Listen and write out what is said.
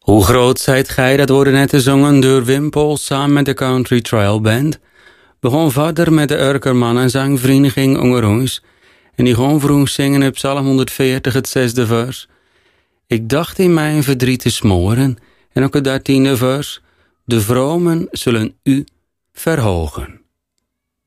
Hoe groot zijt gij, dat worden net gezongen door Wim Pol samen met de Country Trail Band. Begon verder met de Urkerman en zangvereniging onder ons. En die gewoon voor ons zingen op Psalm 140 het 6e vers. Ik dacht in mijn verdriet te smoren. En ook het 13e vers. De vromen zullen u verhogen.